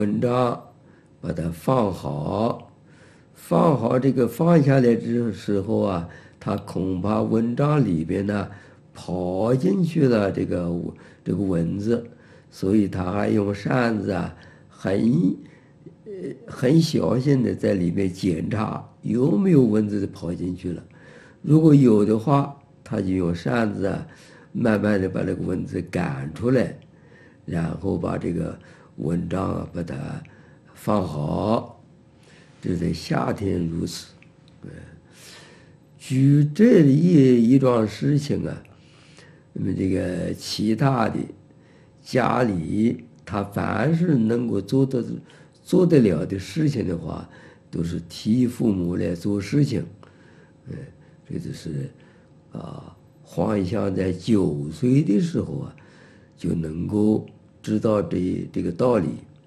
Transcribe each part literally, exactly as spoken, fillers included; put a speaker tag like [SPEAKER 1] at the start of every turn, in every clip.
[SPEAKER 1] 文章把它放好，放好这个放下来之时候啊，他恐怕文章里边呢跑进去了这个这个蚊子，所以他还用扇子啊，很呃很小心的在里面检查有没有蚊子跑进去了。如果有的话，他就用扇子啊，慢慢的把这个蚊子赶出来，然后把这个蚊帐啊把它放好。这在夏天如此。据这一一桩事情啊，那么这个其他的家里，他凡是能够做得做得了的事情的话，都是替父母来做事情。嗯，这就是啊，黄香在九岁的时候啊，就能够知道这这个道理。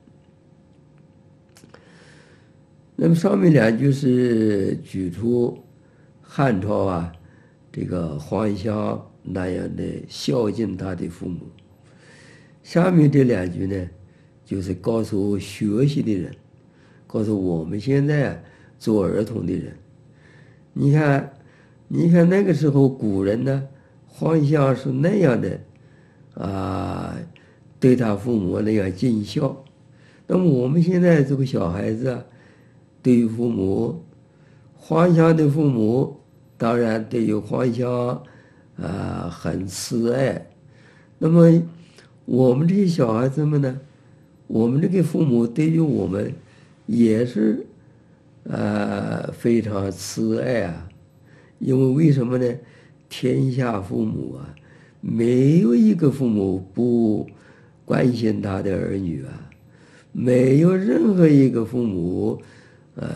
[SPEAKER 1] 那么上面两句是举出汉朝啊，这个黄香那样的孝敬他的父母。下面这两句呢，就是告诉学习的人，告诉我们现在做儿童的人。你看，你看那个时候古人呢，黄香是那样的啊，对他父母那样尽孝。那么我们现在这个小孩子啊，对于父母，黄香的父母当然对于黄香啊很慈爱。那么我们这些小孩子们呢，我们这个父母对于我们也是呃非常慈爱啊。因为为什么呢？天下父母啊，没有一个父母不关心他的儿女啊，没有任何一个父母呃，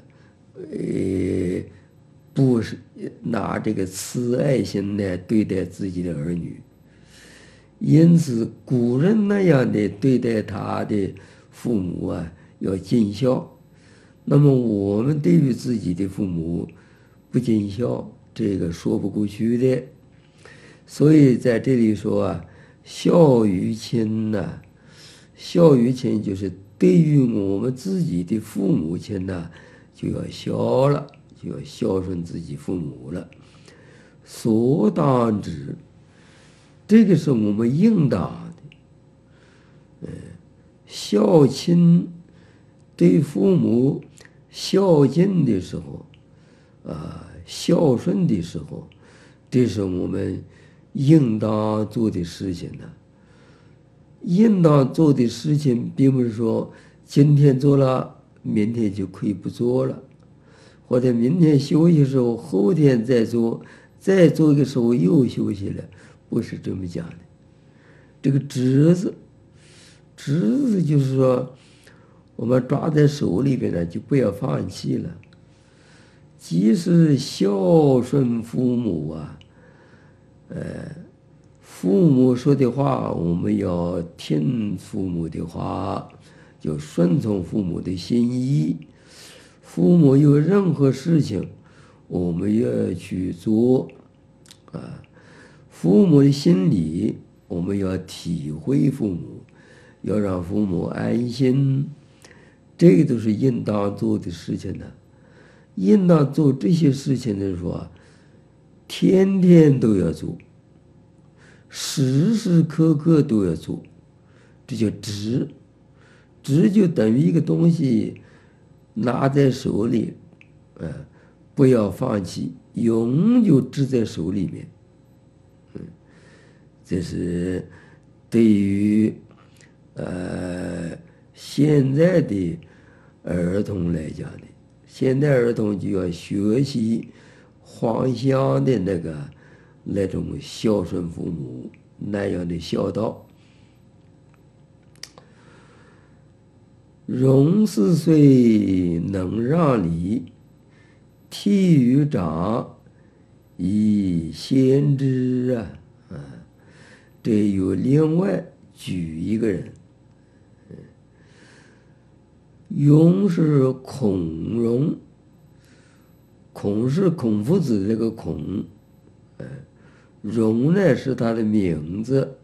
[SPEAKER 1] 呃，不是拿这个慈爱心来对待自己的儿女。因此，古人那样的对待他的父母啊，要尽孝。那么，我们对于自己的父母不尽孝，这个说不过去的。所以在这里说啊，孝于亲呐，孝于亲就是对于我们自己的父母亲呢，就要孝了，就要孝顺自己父母了。所当知，这个是我们应当的。孝亲对父母孝敬的时候，啊，孝顺的时候，这是我们应当做的事情呢。应当做的事情，并不是说今天做了，明天就可以不做了，或者明天休息的时候，后天再做，再做的时候又休息了，不是这么讲的。这个侄子，侄子就是说，我们抓在手里边呢，就不要放弃了。即使孝顺父母啊，呃。父母说的话，我们要听父母的话，就顺从父母的心意。父母有任何事情，我们要去做啊。父母的心理，我们要体会父母，要让父母安心，这个都是应当做的事情呢。应当做这些事情的时候啊，天天都要做。时时刻刻都要做，这叫执。执就等于一个东西拿在手里，呃，不要放弃，永久执在手里面。嗯，这是对于呃现在的儿童来讲的。现在儿童就要学习黄香的那个。那种孝顺父母那样的孝道。融四岁能让梨，悌于长以先知啊啊！这有另外举一个人，融是孔融，孔是孔夫子这个孔，融呢是他的名字，